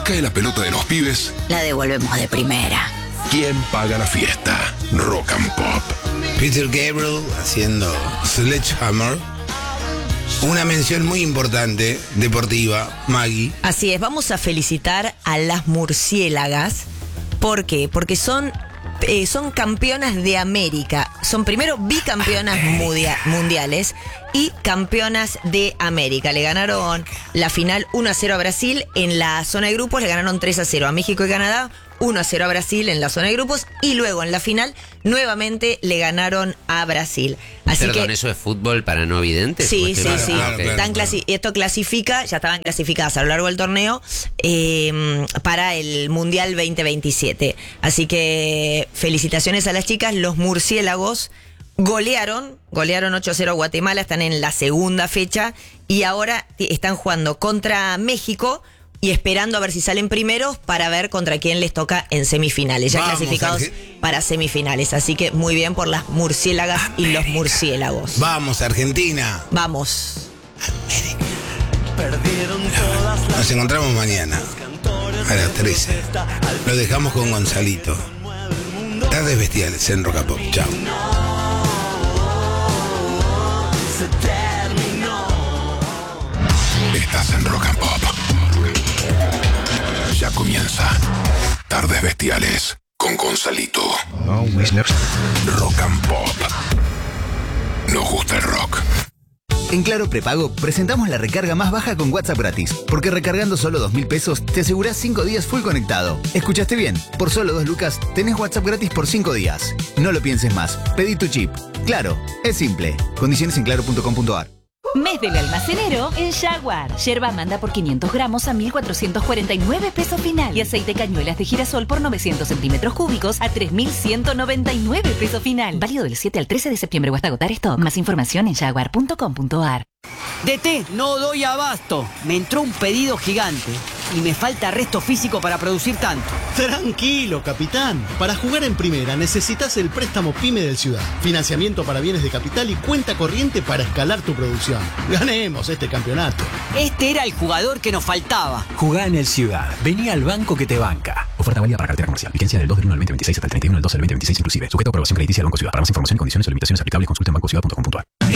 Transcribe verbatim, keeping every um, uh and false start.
cae la pelota de los pibes, la devolvemos de primera. ¿Quién paga la fiesta? Rock and Pop. Peter Gabriel haciendo Sledgehammer. Una mención muy importante, deportiva, Maggie. Así es, vamos a felicitar a las murciélagas. ¿Por qué? Porque son, eh, son campeonas de América. Son primero bicampeonas mundia- mundiales y campeonas de América. Le ganaron la final uno a cero a Brasil. En la zona de grupos le ganaron tres a cero a México y Canadá. uno a cero a Brasil en la zona de grupos. Y luego en la final nuevamente le ganaron a Brasil. Así Perdón, que, ¿eso es fútbol para no videntes? Sí, sí, Claro, sí. claro, claro, Están claro. clasi- esto clasifica, ya estaban clasificadas a lo largo del torneo eh, para el Mundial veinte veintisiete. Así que felicitaciones a las chicas. Los murciélagos golearon, golearon ocho a cero a Guatemala, están en la segunda fecha y ahora t- están jugando contra México y esperando a ver si salen primeros para ver contra quién les toca en semifinales. Ya Vamos, clasificados Arge- para semifinales. Así que muy bien por las murciélagas y los murciélagos. Vamos, Argentina. Vamos. Nos encontramos mañana a las trece. Lo dejamos con Gonzalito. Tardes Bestiales en Rock and Pop. Chao. Estás en Rock and Pop. Ya comienza Tardes Bestiales con Gonzalito. Rock and Pop. Nos gusta el rock. En Claro Prepago presentamos la recarga más baja con WhatsApp gratis, porque recargando solo dos mil pesos te asegurás cinco días full conectado. ¿Escuchaste bien? Por solo dos lucas tenés WhatsApp gratis por cinco días. No lo pienses más, pedí tu chip. Claro, es simple. Condiciones en claro punto com punto a r. Mes del almacenero en Jaguar. Yerba manda por quinientos gramos a mil cuatrocientos cuarenta y nueve pesos final. Y aceite cañuelas de girasol por novecientos centímetros cúbicos a tres mil ciento noventa y nueve pesos final. Válido del siete al trece de septiembre o hasta agotar stock. Más información en jaguar punto com punto a r. D T, no doy abasto. Me entró un pedido gigante y me falta resto físico para producir tanto. Tranquilo, capitán. Para jugar en primera necesitas el préstamo PYME del Ciudad. Financiamiento para bienes de capital y cuenta corriente para escalar tu producción. Ganemos este campeonato. Este era el jugador que nos faltaba. Jugá en el Ciudad. Vení al banco que te banca. Oferta válida para cartera comercial. Vigencia del dos del uno al veinte veintiséis hasta el treinta y uno del doce del veinte veintiséis inclusive. Sujeto a aprobación crediticia del Banco Ciudad. Para más información y condiciones y limitaciones aplicables consulta en banco ciudad punto com punto a r.